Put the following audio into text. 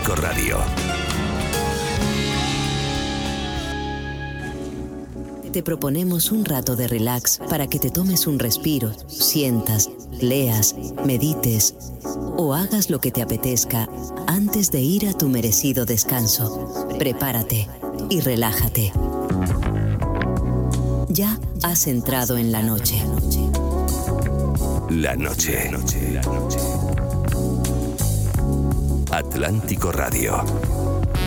Atlántico Radio. Te proponemos un rato de relax para que te tomes un respiro, sientas, leas, medites o hagas lo que te apetezca antes de ir a tu merecido descanso. Prepárate y relájate. Ya has entrado en la noche. La noche. Atlántico Radio.